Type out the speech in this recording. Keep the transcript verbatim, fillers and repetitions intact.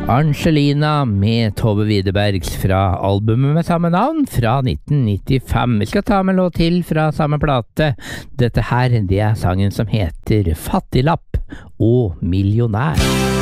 Angelina med Tove Widerbergs fra albumet med samme navn fra nitten nittifem. Vi skal ta med en låt til fra samme plate. Dette her, det er sangen som heter Fattiglapp og Millionær.